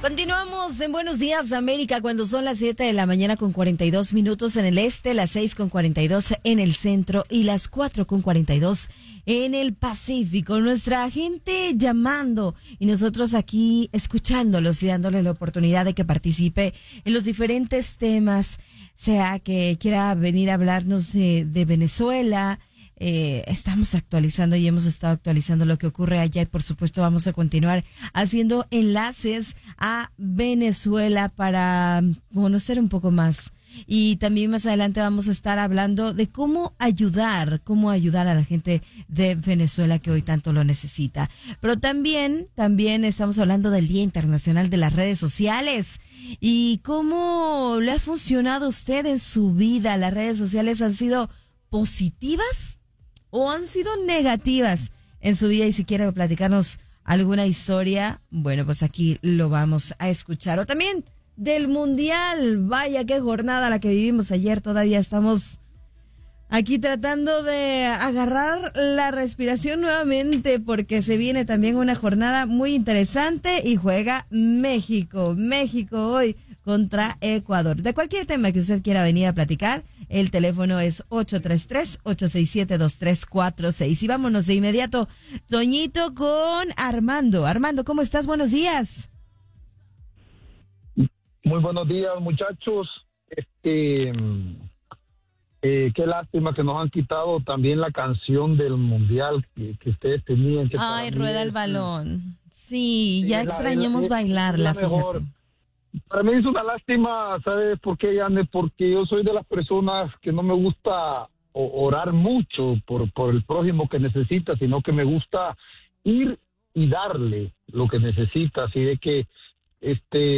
Continuamos en Buenos Días América cuando son las 7 de la mañana con 42 minutos en el este, las 6 con 42 en el centro y las 4 con 42 en el Pacífico. Nuestra gente llamando y nosotros aquí escuchándolos y dándole la oportunidad de que participe en los diferentes temas, sea que quiera venir a hablarnos de Venezuela. Estamos actualizando y hemos estado actualizando lo que ocurre allá y por supuesto vamos a continuar haciendo enlaces a Venezuela para conocer un poco más. Y también más adelante vamos a estar hablando de cómo ayudar a la gente de Venezuela que hoy tanto lo necesita. Pero también estamos hablando del Día Internacional de las Redes Sociales y cómo le ha funcionado a usted en su vida. ¿Las redes sociales han sido positivas o han sido negativas en su vida? Y si quiere platicarnos alguna historia, bueno, pues aquí lo vamos a escuchar. O también del Mundial, vaya qué jornada la que vivimos ayer, todavía estamos aquí tratando de agarrar la respiración nuevamente porque se viene también una jornada muy interesante y juega México hoy contra Ecuador. De cualquier tema que usted quiera venir a platicar, el teléfono es 833-867-2346. Y vámonos de inmediato, Toñito, con Armando. Armando, ¿cómo estás? Buenos días. Muy buenos días, muchachos. Qué lástima que nos han quitado también la canción del Mundial que ustedes tenían. Ay, rueda el balón. Sí, ya extrañamos bailarla, mejor. fíjate. Para mí es una lástima, ¿sabes por qué, Yane? Porque yo soy de las personas que no me gusta orar mucho por el prójimo que necesita, sino que me gusta ir y darle lo que necesita, así de que